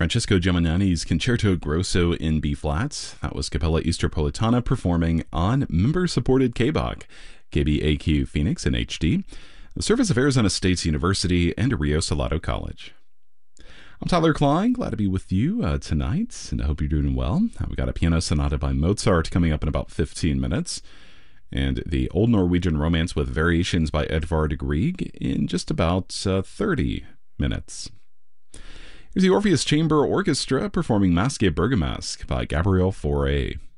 Francesco Geminiani's Concerto Grosso in B-flat. That was Capella Easterpolitana performing on member-supported KBOC, KBAQ Phoenix in HD, the Service of Arizona State University, and Rio Salado College. I'm Tyler Klein, glad to be with you tonight, and I hope you're doing well. We got a piano sonata by Mozart coming up in about 15 minutes, and the Old Norwegian Romance with Variations by Edvard Grieg in just about 30 minutes. Here's the Orpheus Chamber Orchestra performing Masque Bergamasque by Gabriel Fauré.